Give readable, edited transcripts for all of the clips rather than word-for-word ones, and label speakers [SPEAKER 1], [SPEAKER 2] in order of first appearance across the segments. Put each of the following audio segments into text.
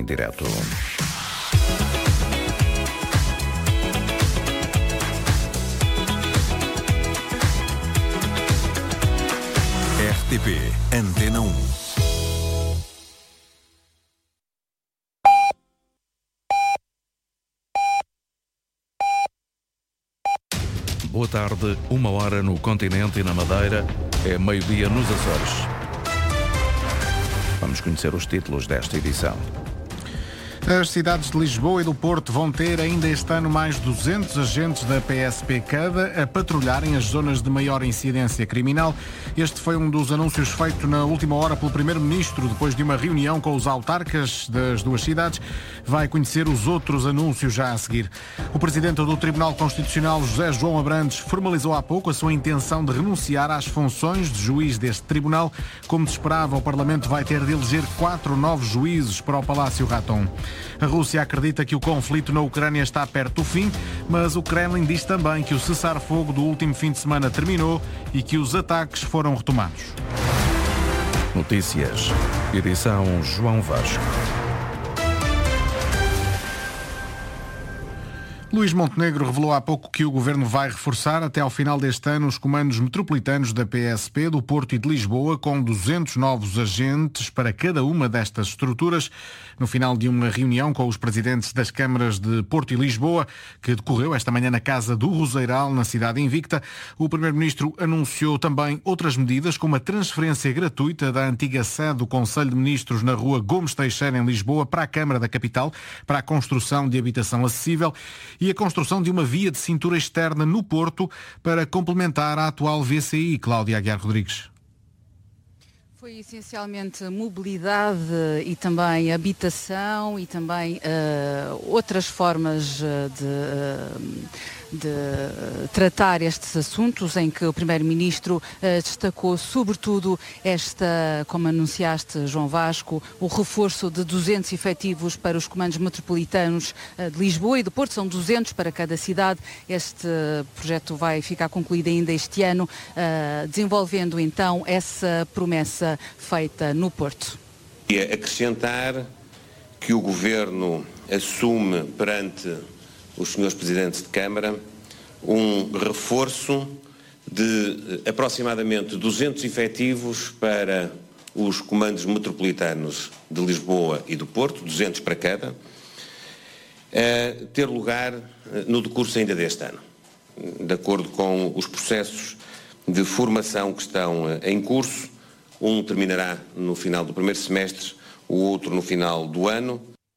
[SPEAKER 1] em direto.
[SPEAKER 2] RTP Antena 1.
[SPEAKER 1] Boa tarde, 1h no continente e na Madeira, é meio-dia nos Açores. Vamos conhecer os títulos desta edição.
[SPEAKER 3] As cidades de Lisboa e do Porto vão ter ainda este ano mais 200 agentes da PSP cada a patrulharem as zonas de maior incidência criminal. Este foi um dos anúncios feitos na última hora pelo Primeiro-Ministro, depois de uma reunião com os autarcas das duas cidades. Vai conhecer os outros anúncios já a seguir. O Presidente do Tribunal Constitucional, José João Abrantes, formalizou há pouco a sua intenção de renunciar às funções de juiz deste tribunal. Como se esperava, o Parlamento vai ter de eleger 4 novos juízes para o Palácio Raton. A Rússia acredita que o conflito na Ucrânia está perto do fim, mas o Kremlin diz também que o cessar-fogo do último fim de semana terminou e que os ataques foram retomados.
[SPEAKER 1] Notícias. Edição João Vasco.
[SPEAKER 3] Luís Montenegro revelou há pouco que o Governo vai reforçar até ao final deste ano os comandos metropolitanos da PSP, do Porto e de Lisboa, com 200 novos agentes para cada uma destas estruturas. No final de uma reunião com os presidentes das câmaras de Porto e Lisboa, que decorreu esta manhã na Casa do Roseiral, na cidade invicta, o Primeiro-Ministro anunciou também outras medidas, como a transferência gratuita da antiga sede do Conselho de Ministros na rua Gomes Teixeira, em Lisboa, para a Câmara da Capital, para a construção de habitação acessível, e a construção de uma via de cintura externa no Porto para complementar a atual VCI. Cláudia Aguiar Rodrigues.
[SPEAKER 4] Foi essencialmente mobilidade e também habitação e também outras formas de tratar estes assuntos, em que o Primeiro-Ministro destacou sobretudo como anunciaste, João Vasco, o reforço de 200 efetivos para os comandos metropolitanos de Lisboa e do Porto. São 200 para cada cidade. Este projeto vai ficar concluído ainda este ano, desenvolvendo então essa promessa feita no Porto.
[SPEAKER 5] E acrescentar que o Governo assume perante os senhores Presidentes de Câmara um reforço de aproximadamente 200 efetivos para os comandos metropolitanos de Lisboa e do Porto, 200 para cada, a ter lugar no decurso ainda deste ano, de acordo com os processos de formação que estão em curso. Um terminará no final do primeiro semestre, o outro no final do ano.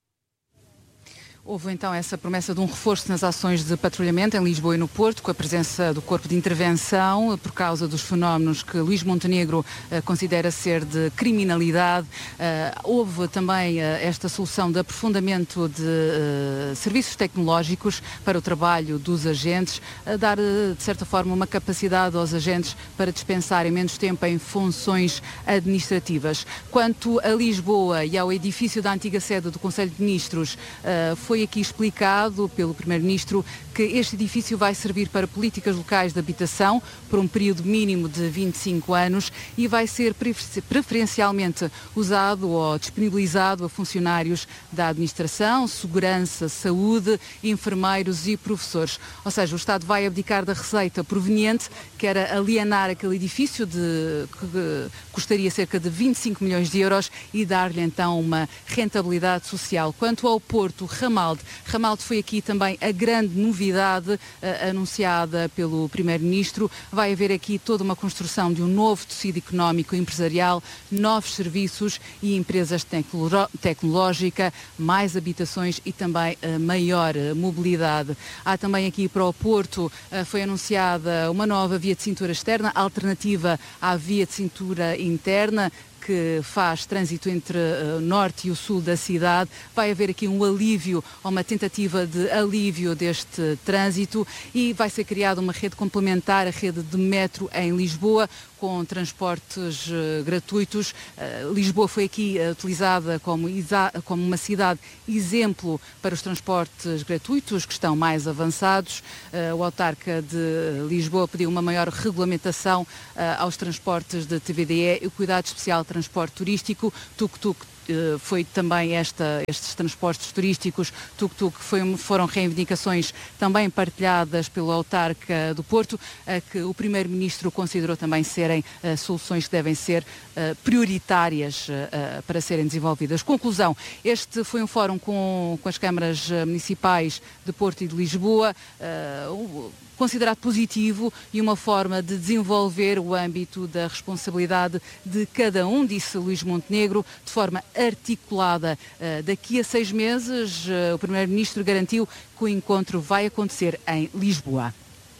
[SPEAKER 4] Houve então essa promessa de um reforço nas ações de patrulhamento em Lisboa e no Porto, com a presença do Corpo de Intervenção, por causa dos fenómenos que Luís Montenegro considera ser de criminalidade. Houve também esta solução de aprofundamento de serviços tecnológicos para o trabalho dos agentes, a dar, de certa forma, uma capacidade aos agentes para dispensarem menos tempo em funções administrativas. Quanto a Lisboa e ao edifício da antiga sede do Conselho de Ministros, foi aqui explicado pelo Primeiro-Ministro que este edifício vai servir para políticas locais de habitação por um período mínimo de 25 anos e vai ser preferencialmente usado ou disponibilizado a funcionários da administração, segurança, saúde, enfermeiros e professores. Ou seja, o Estado vai abdicar da receita proveniente, que era alienar aquele edifício que custaria cerca de 25 milhões de euros e dar-lhe então uma rentabilidade social. Quanto ao Porto, Ramalde foi aqui também a grande novidade anunciada pelo Primeiro-Ministro. Vai haver aqui toda uma construção de um novo tecido económico e empresarial, novos serviços e empresas tecnológica, mais habitações e também maior mobilidade. Há também aqui para o Porto, foi anunciada uma nova via de cintura externa, alternativa à via de cintura interna, que faz trânsito entre o norte e o sul da cidade. Vai haver aqui um alívio, ou uma tentativa de alívio deste trânsito, e vai ser criada uma rede complementar à rede de metro em Lisboa, com transportes gratuitos. Lisboa foi aqui utilizada como uma cidade exemplo para os transportes gratuitos, que estão mais avançados. O autarca de Lisboa pediu uma maior regulamentação aos transportes de TVDE e o cuidado especial de transporte turístico, tuk-tuk, foi também estes transportes turísticos, tuk-tuk, foram reivindicações também partilhadas pelo autarca do Porto, que o Primeiro-Ministro considerou também serem soluções que devem ser prioritárias para serem desenvolvidas. Conclusão, este foi um fórum com as câmaras municipais de Porto e de Lisboa, considerado positivo e uma forma de desenvolver o âmbito da responsabilidade de cada um, disse Luís Montenegro, de forma articulada. Daqui a 6 meses, o Primeiro-Ministro garantiu que o encontro vai acontecer em Lisboa.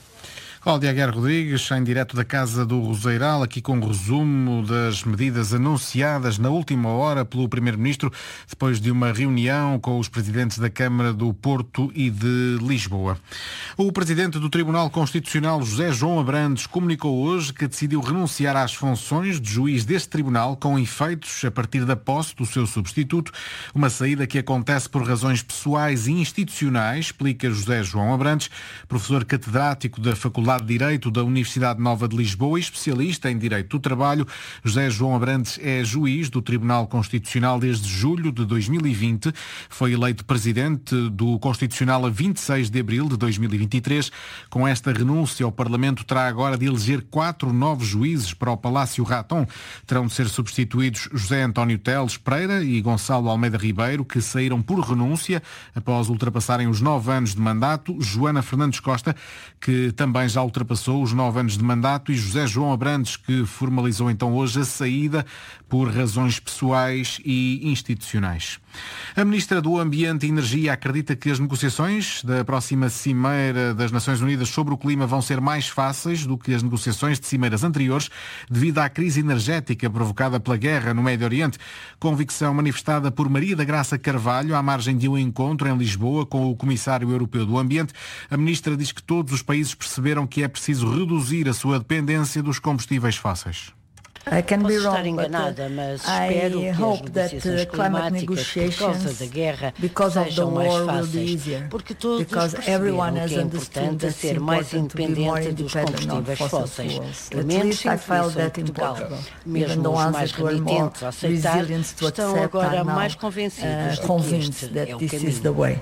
[SPEAKER 3] Cláudia Aguiar Rodrigues, em direto da Casa do Roseiral, aqui com um resumo das medidas anunciadas na última hora pelo Primeiro-Ministro, depois de uma reunião com os presidentes da Câmara do Porto e de Lisboa. O presidente do Tribunal Constitucional, José João Abrantes, comunicou hoje que decidiu renunciar às funções de juiz deste tribunal com efeitos a partir da posse do seu substituto, uma saída que acontece por razões pessoais e institucionais, explica José João Abrantes, professor catedrático da Faculdade de Direito da Universidade Nova de Lisboa e especialista em Direito do Trabalho. José João Abrantes é juiz do Tribunal Constitucional desde julho de 2020. Foi eleito presidente do Constitucional a 26 de abril de 2023. Com esta renúncia, o Parlamento terá agora de eleger 4 novos juízes para o Palácio Raton. Terão de ser substituídos José António Teles Pereira e Gonçalo Almeida Ribeiro, que saíram por renúncia após ultrapassarem os 9 anos de mandato. Joana Fernandes Costa, que também já ultrapassou os 9 anos de mandato, e José João Abrantes, que formalizou então hoje a saída por razões pessoais e institucionais. A Ministra do Ambiente e Energia acredita que as negociações da próxima Cimeira das Nações Unidas sobre o clima vão ser mais fáceis do que as negociações de cimeiras anteriores, devido à crise energética provocada pela guerra no Médio Oriente. Convicção manifestada por Maria da Graça Carvalho à margem de um encontro em Lisboa com o Comissário Europeu do Ambiente. A Ministra diz que todos os países perceberam que é preciso reduzir a sua dependência dos combustíveis fósseis.
[SPEAKER 2] Posso estar enganada, mas espero que as negociações climáticas, por causa da guerra, sejam mais fáceis, porque todos perceberam que é importante ser mais independente dos combustíveis fósseis. Pelo menos sinto isso em Portugal. Mesmo os mais renitentes a aceitar estão agora mais convencidos de que este é o caminho.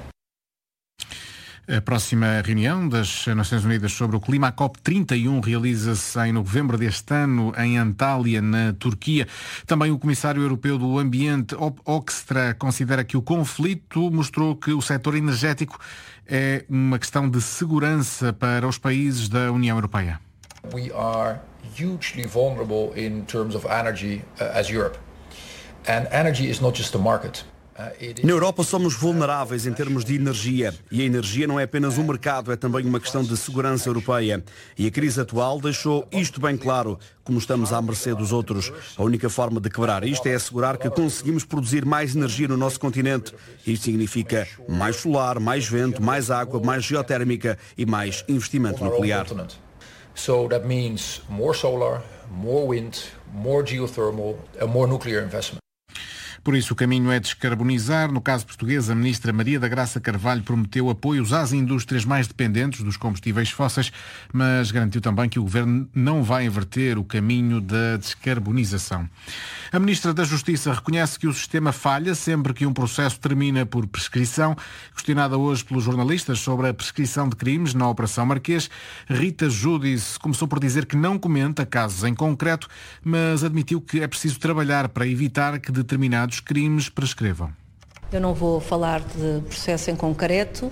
[SPEAKER 3] A próxima reunião das Nações Unidas sobre o clima, a COP31, realiza-se em novembro deste ano em Antália, na Turquia. Também o Comissário Europeu do Ambiente, Hoekstra, considera que o conflito mostrou que o setor energético é uma questão de segurança para os países da União Europeia.
[SPEAKER 6] We are hugely vulnerable in terms of energy as Europe. And energy is not just a market.
[SPEAKER 7] Na Europa somos vulneráveis em termos de energia, e a energia não é apenas um mercado, é também uma questão de segurança europeia. E a crise atual deixou isto bem claro, como estamos à mercê dos outros. A única forma de quebrar isto é assegurar que conseguimos produzir mais energia no nosso continente. Isto significa mais solar, mais vento, mais água, mais geotérmica e mais investimento nuclear.
[SPEAKER 6] So that means more solar, more wind, more geothermal and more nuclear investment.
[SPEAKER 3] Por isso, o caminho é descarbonizar. No caso português, a Ministra Maria da Graça Carvalho prometeu apoios às indústrias mais dependentes dos combustíveis fósseis, mas garantiu também que o Governo não vai inverter o caminho da descarbonização. A Ministra da Justiça reconhece que o sistema falha sempre que um processo termina por prescrição. Questionada hoje pelos jornalistas sobre a prescrição de crimes na Operação Marquês, Rita Giudice começou por dizer que não comenta casos em concreto, mas admitiu que é preciso trabalhar para evitar que determinados crimes prescrevam.
[SPEAKER 8] Eu não vou falar de processo em concreto,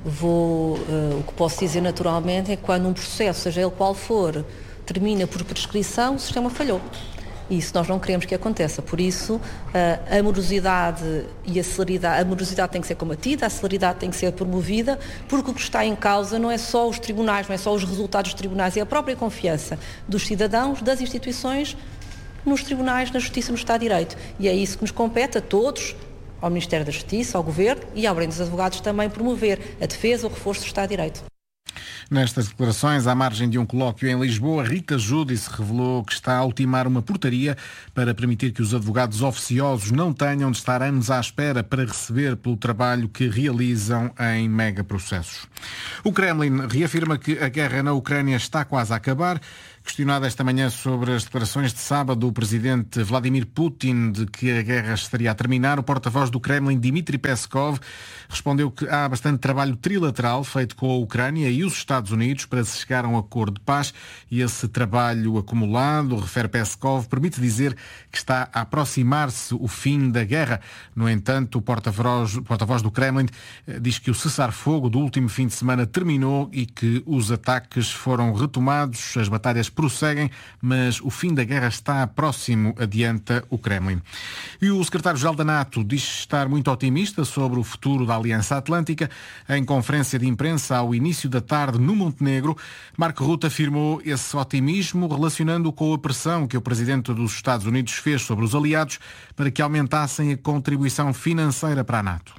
[SPEAKER 8] o que posso dizer naturalmente é que quando um processo, seja ele qual for, termina por prescrição, o sistema falhou. E isso nós não queremos que aconteça. Por isso, a morosidade e a celeridade, a morosidade tem que ser combatida, a celeridade tem que ser promovida, porque o que está em causa não é só os tribunais, não é só os resultados dos tribunais, é a própria confiança dos cidadãos, das instituições, nos tribunais, na Justiça, no Estado de Direito. E é isso que nos compete a todos, ao Ministério da Justiça, ao Governo e à Ordem dos Advogados também promover a defesa, o reforço do Estado de Direito.
[SPEAKER 3] Nestas declarações, à margem de um colóquio em Lisboa, Rita Giudice revelou que está a ultimar uma portaria para permitir que os advogados oficiosos não tenham de estar anos à espera para receber pelo trabalho que realizam em megaprocessos. O Kremlin reafirma que a guerra na Ucrânia está quase a acabar. Questionado esta manhã sobre as declarações de sábado do presidente Vladimir Putin de que a guerra estaria a terminar, o porta-voz do Kremlin, Dmitry Peskov, respondeu que há bastante trabalho trilateral feito com a Ucrânia e os Estados Unidos para se chegar a um acordo de paz e esse trabalho acumulado, refere Peskov, permite dizer que está a aproximar-se o fim da guerra. No entanto, o porta-voz do Kremlin diz que o cessar-fogo do último fim de semana terminou e que os ataques foram retomados, as batalhas prosseguem, mas o fim da guerra está próximo, adianta o Kremlin. E o secretário-geral da NATO diz estar muito otimista sobre o futuro da Aliança Atlântica. Em conferência de imprensa ao início da tarde no Montenegro, Mark Rutte afirmou esse otimismo relacionando com a pressão que o presidente dos Estados Unidos fez sobre os aliados para que aumentassem a contribuição financeira para a NATO.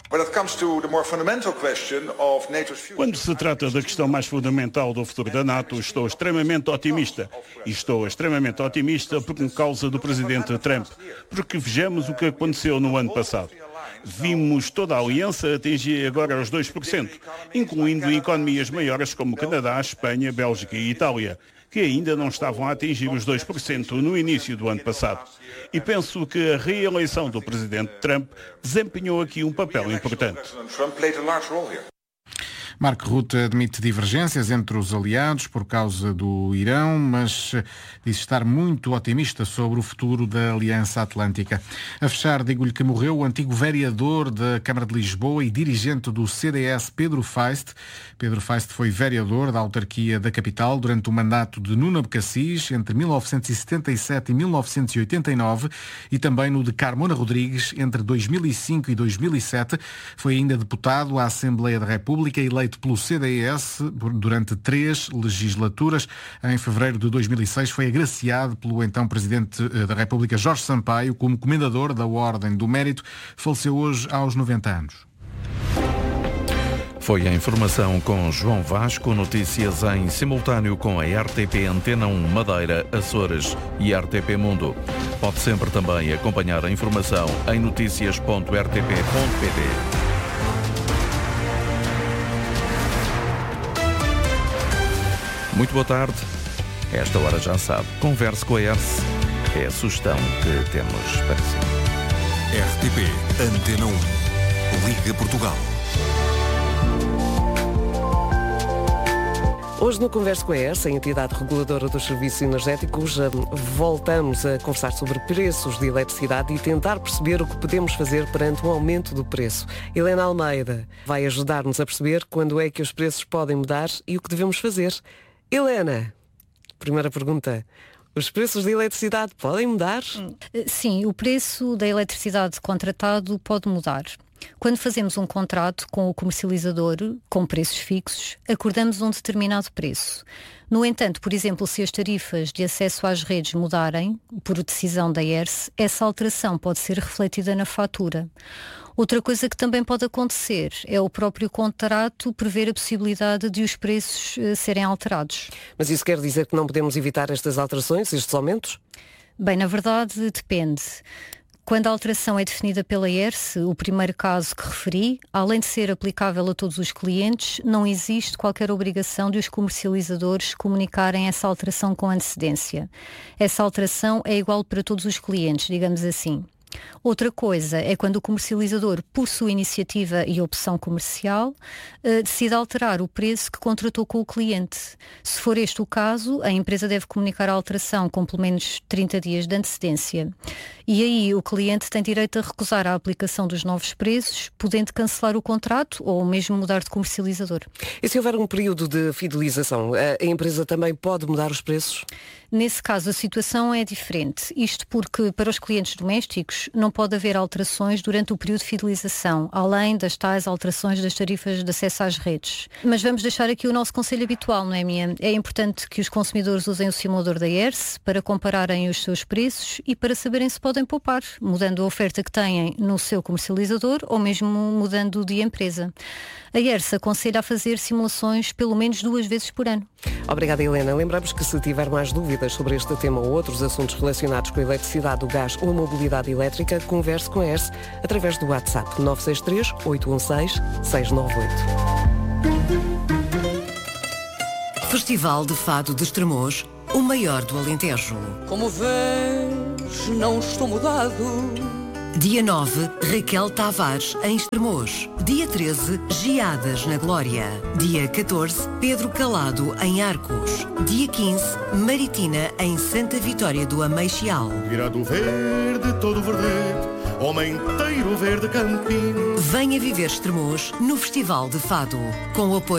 [SPEAKER 9] Quando se trata da questão mais fundamental do futuro da NATO, estou extremamente otimista. E estou extremamente otimista por causa do presidente Trump. Porque vejamos o que aconteceu no ano passado. Vimos toda a aliança atingir agora os 2%, incluindo economias maiores como Canadá, Espanha, Bélgica e Itália, que ainda não estavam a atingir os 2% no início do ano passado. E penso que a reeleição do presidente Trump desempenhou aqui um papel importante.
[SPEAKER 3] Mark Rutte admite divergências entre os aliados por causa do Irão, mas diz estar muito otimista sobre o futuro da Aliança Atlântica. A fechar, digo-lhe que morreu o antigo vereador da Câmara de Lisboa e dirigente do CDS, Pedro Feist. Pedro Feist foi vereador da autarquia da capital durante o mandato de Nuno Abcacis, entre 1977 e 1989, e também no de Carmona Rodrigues, entre 2005 e 2007. Foi ainda deputado à Assembleia da República, eleito pelo CDS durante 3 legislaturas. Em fevereiro de 2006 foi agraciado pelo então Presidente da República, Jorge Sampaio, como Comendador da Ordem do Mérito. Faleceu hoje aos 90 anos.
[SPEAKER 1] Foi a informação com João Vasco, notícias em simultâneo com a RTP Antena 1 Madeira, Açores e RTP Mundo. Pode sempre também acompanhar a informação em noticias.rtp.pt. Muito boa tarde. Esta hora já sabe. Converse com a ERSE. É a sugestão que temos para si.
[SPEAKER 10] RTP Antena 1. Liga Portugal.
[SPEAKER 11] Hoje no Converso com a ERSE, a entidade reguladora dos serviços energéticos, voltamos a conversar sobre preços de eletricidade e tentar perceber o que podemos fazer perante um aumento do preço. Helena Almeida vai ajudar-nos a perceber quando é que os preços podem mudar e o que devemos fazer. Helena, primeira pergunta. Os preços da eletricidade podem mudar?
[SPEAKER 12] Sim, o preço da eletricidade contratado pode mudar. Quando fazemos um contrato com o comercializador, com preços fixos, acordamos um determinado preço. No entanto, por exemplo, se as tarifas de acesso às redes mudarem, por decisão da ERSE, essa alteração pode ser refletida na fatura. Outra coisa que também pode acontecer é o próprio contrato prever a possibilidade de os preços serem alterados.
[SPEAKER 11] Mas isso quer dizer que não podemos evitar estas alterações, estes aumentos?
[SPEAKER 12] Bem, na verdade, depende. Quando a alteração é definida pela ERSE, o primeiro caso que referi, além de ser aplicável a todos os clientes, não existe qualquer obrigação de os comercializadores comunicarem essa alteração com antecedência. Essa alteração é igual para todos os clientes, digamos assim. Outra coisa é quando o comercializador, por sua iniciativa e opção comercial, decide alterar o preço que contratou com o cliente. Se for este o caso, a empresa deve comunicar a alteração com pelo menos 30 dias de antecedência. E aí o cliente tem direito a recusar a aplicação dos novos preços, podendo cancelar o contrato ou mesmo mudar de comercializador.
[SPEAKER 11] E se houver um período de fidelização, a empresa também pode mudar os preços?
[SPEAKER 12] Nesse caso, a situação é diferente. Isto porque, para os clientes domésticos, não pode haver alterações durante o período de fidelização, além das tais alterações das tarifas de acesso às redes. Mas vamos deixar aqui o nosso conselho habitual, não é, Mia? É importante que os consumidores usem o simulador da ERSE para compararem os seus preços e para saberem se podem poupar, mudando a oferta que têm no seu comercializador ou mesmo mudando de empresa. A ERSE aconselha a fazer simulações pelo menos 2 vezes por ano.
[SPEAKER 11] Obrigada, Helena. Lembramos que se tiver mais dúvidas sobre este tema ou outros assuntos relacionados com a eletricidade, o gás ou a mobilidade elétrica, converse com a ERSE através do WhatsApp 963 816 698.
[SPEAKER 13] Festival de Fado de Estremoz, o maior do Alentejo.
[SPEAKER 14] Como vês, não estou mudado.
[SPEAKER 13] Dia 9, Raquel Tavares, em Estremoz. Dia 13, Geadas na Glória. Dia 14, Pedro Calado, em Arcos. Dia 15, Maritina, em Santa Vitória do Ameixal.
[SPEAKER 15] Virado verde, todo verdete, homem inteiro verde campinho.
[SPEAKER 13] Venha viver Estremoz no Festival de Fado, com o apoio